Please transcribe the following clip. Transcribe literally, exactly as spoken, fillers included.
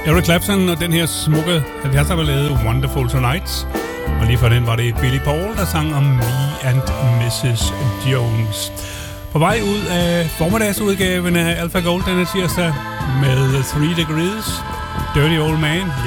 Eric Clapton og den her smukke halvfjerdser ballade Wonderful Tonight. Og lige for den var det Billy Paul, der sang om Me and missus Jones. På vej ud af formiddagsudgaven af Alpha Gold denne tirsdag med Three Degrees, Dirty Old Man.